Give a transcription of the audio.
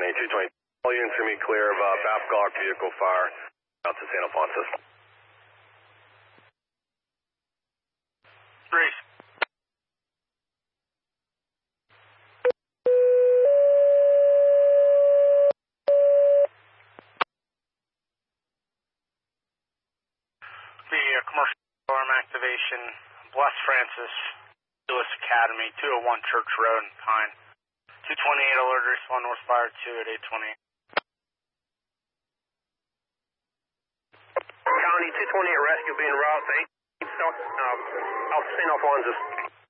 County 220. All units are me clear of Babcock vehicle fire out to San Alfonso. Race. The commercial alarm activation, Bless Francis, Lewis Academy, 201 Church Road in Pine. 228 alert, respond north fire 2 at 820. County 228 rescue being route to 8 out to St. Alfonso.